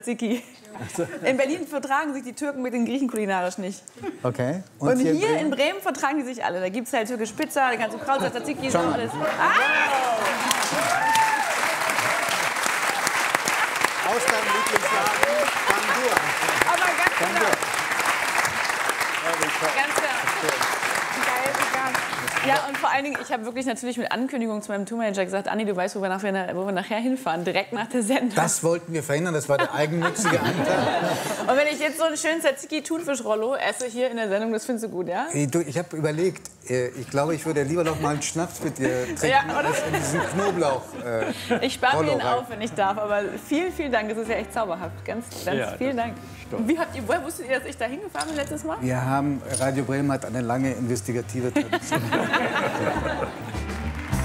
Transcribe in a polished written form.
Tzatziki. In Berlin vertragen sich die Türken mit den Griechen kulinarisch nicht. Okay. Und hier in Bremen vertragen die sich alle. Da gibt es halt türkische Pizza, da kannst du Kraut, Tzatziki, so alles. Aus deinem Lieblingsladen, Bandur. Aber ganz genau. Ganz genau. Geil, vegan. Ja, und vor allen Dingen, ich habe wirklich natürlich mit Ankündigung zu meinem Tourmanager gesagt, Anni, du weißt, wo wir nachher hinfahren, direkt nach der Sendung. Das wollten wir verhindern, das war der eigennützige Anteil. Und wenn ich jetzt so einen schönen Tzatziki-Thunfisch-Rollo esse hier in der Sendung, das findest du gut, ja? Ich habe überlegt, ich glaube, ich würde lieber noch mal einen Schnaps mit dir trinken, Ja, oder? als in diesen Knoblauch. Ich spare mir ihn Rollo auf, wenn ich darf, aber vielen, vielen Dank, das ist ja echt zauberhaft. Ganz vielen Dank. Woher wusstet ihr, dass ich da hingefahren bin letztes Mal? Wir haben, Radio Bremen hat eine lange investigative Tradition.